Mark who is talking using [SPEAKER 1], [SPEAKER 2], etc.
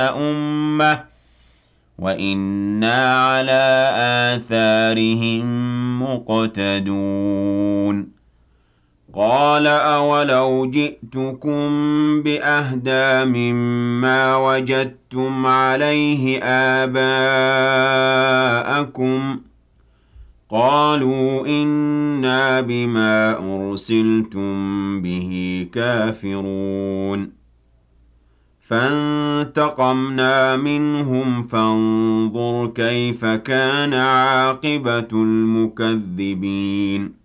[SPEAKER 1] أُمَّةٍ وَإِنَّا عَلَىٰ آثَارِهِم مُّقْتَدُونَ قَالَ أَوَلَوْ جِئْتُكُم بِأَهْدَىٰ مِمَّا وَجَدتُّمْ عَلَيْهِ آبَاءَكُمْ ۖ قَالُوا إِنَّا بِمَا أُرْسِلْتُم بِهِ كَافِرُونَ فَانتَقَمْنَا مِنْهُمْ فَانظُرْ كَيْفَ كَانَ عَاقِبَةُ الْمُكَذِّبِينَ